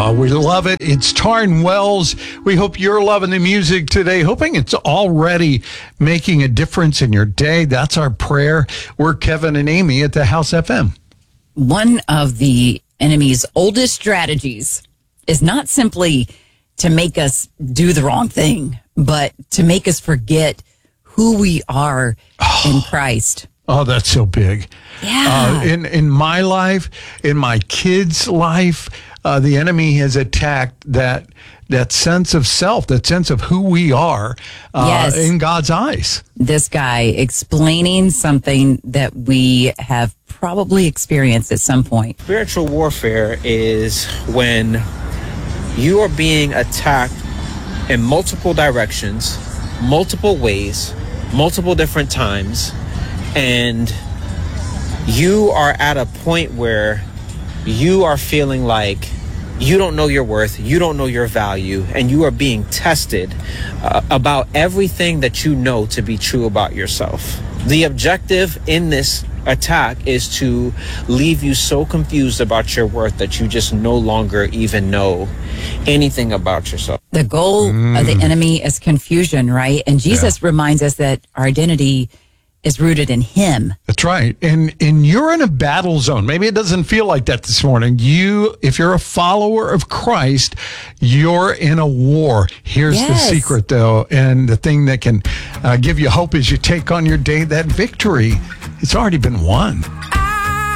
We love it. It's Taryn Wells. We hope you're loving the music today, hoping it's already making a difference in your day. That's our prayer. We're Kevin and Amy at the House FM. One of the enemy's oldest strategies is not simply to make us do the wrong thing, but to make us forget who we are in Christ. Oh, that's so big. Yeah. In my life, in my kids' life, the enemy has attacked that sense of self, that sense of who we are in God's eyes. This guy explaining something that we have probably experienced at some point. Spiritual warfare is when you are being attacked in multiple directions, multiple ways, multiple different times, and you are at a point where you are feeling like you don't know your worth, you don't know your value, and you are being tested about everything that you know to be true about yourself. The objective in this attack is to leave you so confused about your worth that you just no longer even know anything about yourself. The goal of the enemy is confusion, right? And Jesus reminds us that our identity is rooted in him. That's right. And you're in a battle zone. Maybe it doesn't feel like that this morning. If you're a follower of Christ, you're in a war. Here's the secret, though, and the thing that can give you hope as you take on your day, that victory, it's already been won.